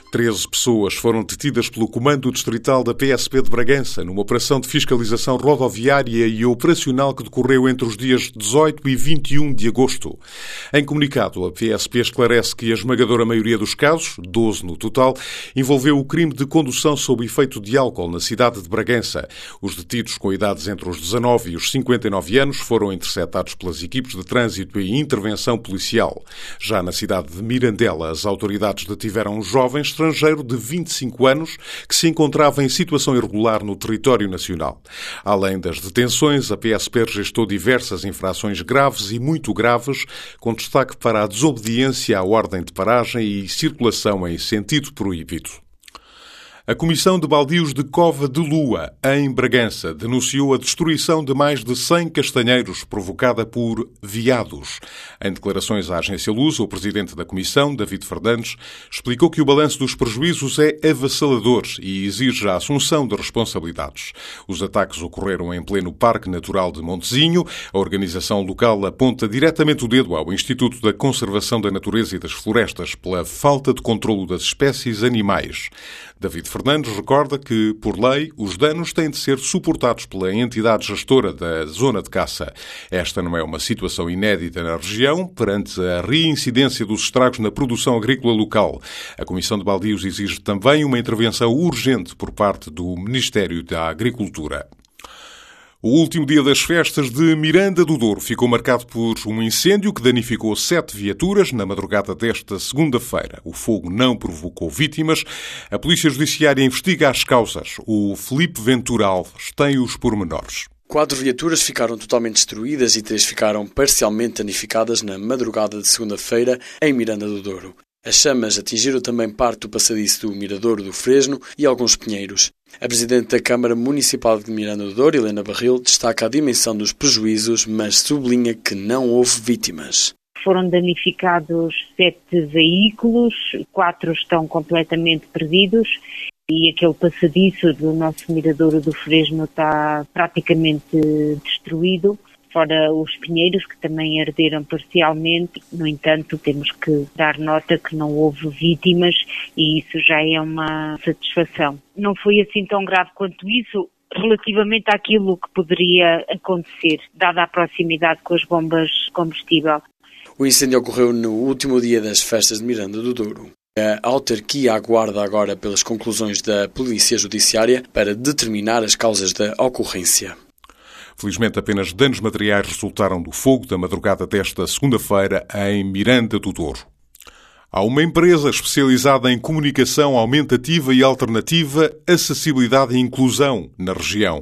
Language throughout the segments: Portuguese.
13 pessoas foram detidas pelo Comando Distrital da PSP de Bragança numa operação de fiscalização rodoviária e operacional que decorreu entre os dias 18 e 21 de agosto. Em comunicado, a PSP esclarece que a esmagadora maioria dos casos, 12 no total, envolveu o crime de condução sob efeito de álcool na cidade de Bragança. Os detidos com idades entre os 19 e os 59 anos foram interceptados pelas equipes de trânsito e intervenção policial. Já na cidade de Mirandela, as autoridades detiveram um jovem estrangeiro de 25 anos que se encontrava em situação irregular no território nacional. Além das detenções, a PSP registrou diversas infrações graves e muito graves, com destaque para a desobediência à ordem de paragem e circulação em sentido proibido. A Comissão de Baldios de Cova de Lua, em Bragança, denunciou a destruição de mais de 100 castanheiros provocada por veados. Em declarações à agência Lusa, o presidente da Comissão, David Fernandes, explicou que o balanço dos prejuízos é avassalador e exige a assunção de responsabilidades. Os ataques ocorreram em pleno Parque Natural de Montezinho. A organização local aponta diretamente o dedo ao Instituto da Conservação da Natureza e das Florestas pela falta de controlo das espécies animais. David Fernandes recorda que, por lei, os danos têm de ser suportados pela entidade gestora da zona de caça. Esta não é uma situação inédita na região, perante a reincidência dos estragos na produção agrícola local. A Comissão de Baldios exige também uma intervenção urgente por parte do Ministério da Agricultura. O último dia das festas de Miranda do Douro ficou marcado por um incêndio que danificou 7 viaturas na madrugada desta segunda-feira. O fogo não provocou vítimas. A Polícia Judiciária investiga as causas. O Filipe Ventura Alves tem os pormenores. 4 viaturas ficaram totalmente destruídas e 3 ficaram parcialmente danificadas na madrugada de segunda-feira em Miranda do Douro. As chamas atingiram também parte do passadiço do Miradouro do Fresno e alguns pinheiros. A Presidente da Câmara Municipal de Miranda do Douro, Helena Barril, destaca a dimensão dos prejuízos, mas sublinha que não houve vítimas. Foram danificados 7 veículos, 4 estão completamente perdidos e aquele passadiço do nosso Miradouro do Fresno está praticamente destruído. Fora os pinheiros, que também arderam parcialmente. No entanto, temos que dar nota que não houve vítimas e isso já é uma satisfação. Não foi assim tão grave quanto isso, relativamente àquilo que poderia acontecer, dada a proximidade com as bombas de combustível. O incêndio ocorreu no último dia das festas de Miranda do Douro. A autarquia aguarda agora pelas conclusões da Polícia Judiciária para determinar as causas da ocorrência. Felizmente, apenas danos materiais resultaram do fogo da madrugada desta segunda-feira em Miranda do Douro. Há uma empresa especializada em comunicação aumentativa e alternativa, acessibilidade e inclusão na região.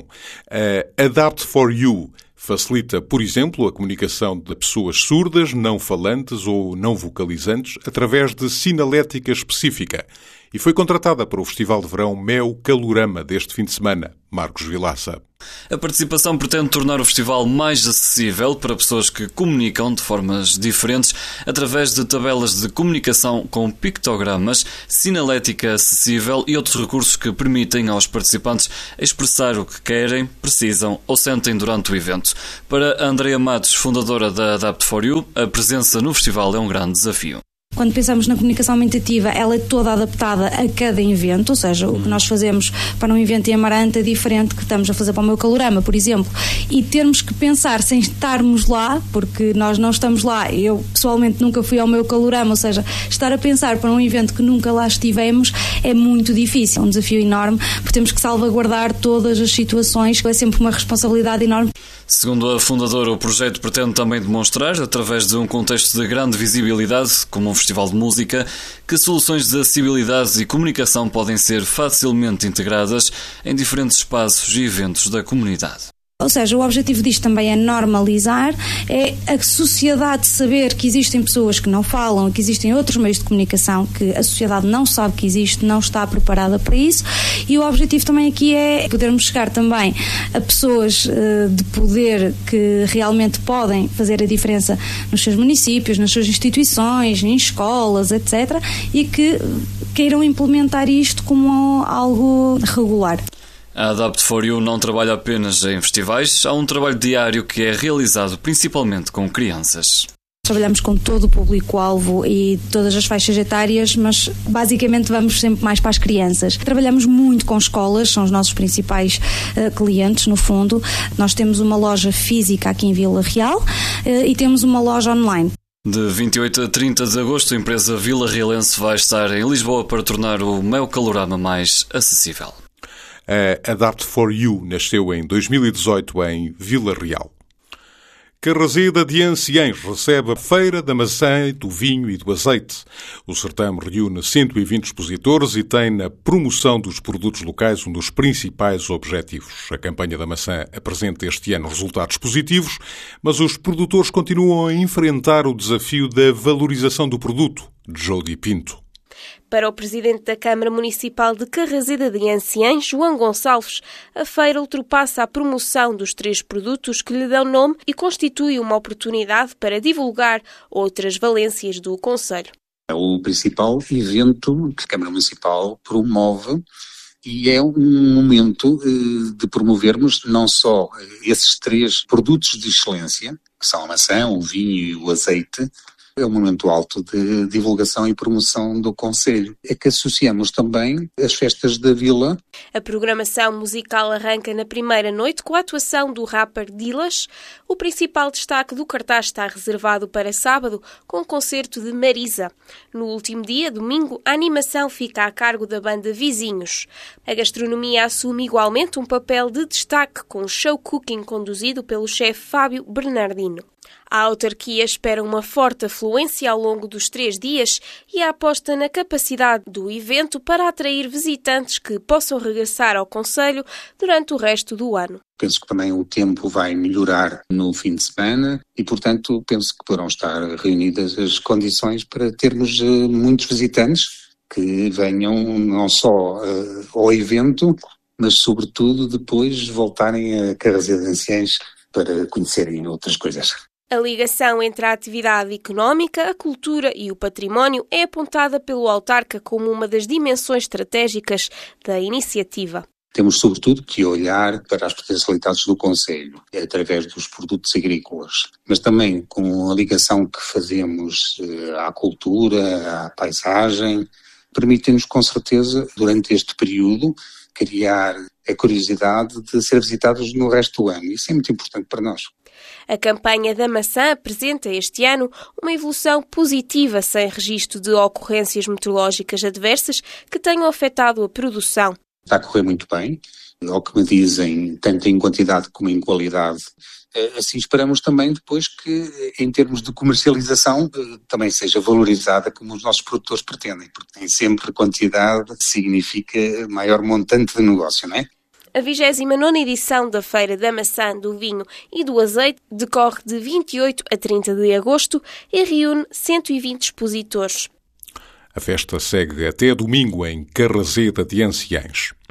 A Adapt4U facilita, por exemplo, a comunicação de pessoas surdas, não falantes ou não vocalizantes através de sinalética específica e foi contratada para o Festival de Verão Mel Calorama deste fim de semana. Marcos Vilaça. A participação pretende tornar o festival mais acessível para pessoas que comunicam de formas diferentes através de tabelas de comunicação com pictogramas, sinalética acessível e outros recursos que permitem aos participantes expressar o que querem, precisam ou sentem durante o evento. Para Andrea Matos, fundadora da Adapt4U, a presença no festival é um grande desafio. Quando pensamos na comunicação aumentativa, ela é toda adaptada a cada evento, ou seja, o que nós fazemos para um evento em Amarante é diferente do que estamos a fazer para o meu Calorama, por exemplo. E termos que pensar sem estarmos lá, porque nós não estamos lá, eu pessoalmente nunca fui ao meu Calorama, ou seja, estar a pensar para um evento que nunca lá estivemos é muito difícil, é um desafio enorme, porque temos que salvaguardar todas as situações, é sempre uma responsabilidade enorme. Segundo a fundadora, o projeto pretende também demonstrar, através de um contexto de grande visibilidade, como um festival de música, que soluções de acessibilidade e comunicação podem ser facilmente integradas em diferentes espaços e eventos da comunidade. Ou seja, o objetivo disto também é normalizar, é a sociedade saber que existem pessoas que não falam, que existem outros meios de comunicação que a sociedade não sabe que existe, não está preparada para isso, e o objetivo também aqui é podermos chegar também a pessoas de poder que realmente podem fazer a diferença nos seus municípios, nas suas instituições, em escolas, etc., e que queiram implementar isto como algo regular. A Adapt4U não trabalha apenas em festivais, há um trabalho diário que é realizado principalmente com crianças. Trabalhamos com todo o público-alvo e todas as faixas etárias, mas basicamente vamos sempre mais para as crianças. Trabalhamos muito com escolas, são os nossos principais clientes, no fundo. Nós temos uma loja física aqui em Vila Real e temos uma loja online. De 28 a 30 de agosto, a empresa vilarrealense vai estar em Lisboa para tornar o Mel Calorama mais acessível. A Adapt4U nasceu em 2018 em Vila Real. Carraseda de Anciães recebe a Feira da Maçã, do Vinho e do Azeite. O certame reúne 120 expositores e tem na promoção dos produtos locais um dos principais objetivos. A campanha da maçã apresenta este ano resultados positivos, mas os produtores continuam a enfrentar o desafio da valorização do produto. Jody Pinto. Para o presidente da Câmara Municipal de Carraseda de Anciães, João Gonçalves, a feira ultrapassa a promoção dos 3 produtos que lhe dão nome e constitui uma oportunidade para divulgar outras valências do concelho. É o principal evento que a Câmara Municipal promove e é um momento de promovermos não só esses 3 produtos de excelência, que são a maçã, o vinho e o azeite. É um momento alto de divulgação e promoção do concelho. É que associamos também as festas da Vila. A programação musical arranca na primeira noite com a atuação do rapper Dilas. O principal destaque do cartaz está reservado para sábado, com o concerto de Marisa. No último dia, domingo, a animação fica a cargo da banda Vizinhos. A gastronomia assume igualmente um papel de destaque, com o show cooking conduzido pelo chefe Fábio Bernardino. A autarquia espera uma forte afluência ao longo dos 3 dias e a aposta na capacidade do evento para atrair visitantes que possam regressar ao concelho durante o resto do ano. Penso que também o tempo vai melhorar no fim de semana e, portanto, penso que poderão estar reunidas as condições para termos muitos visitantes que venham não só ao evento, mas, sobretudo, depois voltarem a Carraseda de Anciães para conhecerem outras coisas. A ligação entre a atividade económica, a cultura e o património é apontada pelo autarca como uma das dimensões estratégicas da iniciativa. Temos, sobretudo, que olhar para as potencialidades do concelho, através dos produtos agrícolas, mas também com a ligação que fazemos à cultura, à paisagem, permite-nos, com certeza, durante este período, criar a curiosidade de ser visitados no resto do ano. Isso é muito importante para nós. A campanha da maçã apresenta este ano uma evolução positiva, sem registro de ocorrências meteorológicas adversas que tenham afetado a produção. Está a correr muito bem, ao que me dizem, tanto em quantidade como em qualidade. Assim esperamos também depois que, em termos de comercialização, também seja valorizada como os nossos produtores pretendem, porque nem sempre quantidade significa maior montante de negócio, não é? A 29ª edição da Feira da Maçã, do Vinho e do Azeite decorre de 28 a 30 de agosto e reúne 120 expositores. A festa segue até domingo em Carraseda de Anciães.